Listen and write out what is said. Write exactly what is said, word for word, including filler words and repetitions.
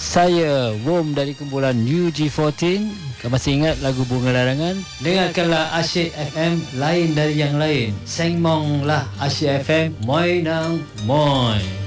Saya Wom dari kumpulan U G empat belas. Kau masih ingat lagu Bunga Larangan? Dengarkanlah Asyik F M, lain dari yang lain. Seng mong lah Asyik F M, moi nang moi.